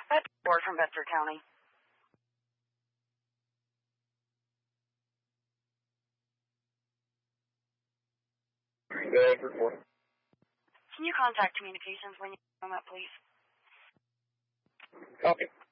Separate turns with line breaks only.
That's Ford from Bedford County. Can you contact communications when you come up, please?
Copy.